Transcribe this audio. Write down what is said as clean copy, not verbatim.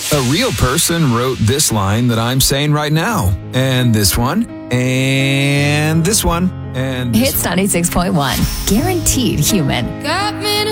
A real person wrote this line that I'm saying right now. And this one. And this one. And this Hits 96.1. Guaranteed human. Got me